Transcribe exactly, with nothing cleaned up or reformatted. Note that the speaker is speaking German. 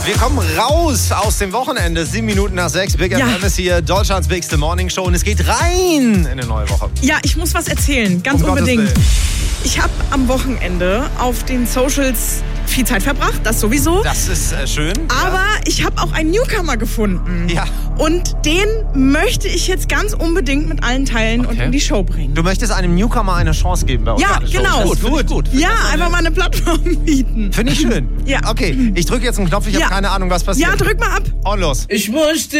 Wir kommen raus aus dem Wochenende. Sieben Minuten nach sechs. Big Ja. F M ist hier, Deutschlands bigste Morning Show. Und es geht rein in eine neue Woche. Ja, ich muss was erzählen, ganz Um unbedingt. Gottes Willen. Ich habe am Wochenende auf den Socials viel Zeit verbracht, das sowieso. Das ist äh, schön. Aber ich habe auch einen Newcomer gefunden. Ja. Und den möchte ich jetzt ganz unbedingt mit allen teilen und Okay. in die Show bringen. Du möchtest einem Newcomer eine Chance geben bei uns. Ja, in der Show. genau. Das ist gut, gut. Ja, einfach mal eine Plattform bieten. Finde ich schön. Ja. Okay, ich drücke jetzt einen Knopf. Ich Ja. habe keine Ahnung, was passiert. Ja, drück mal ab. Und los. Ich möchte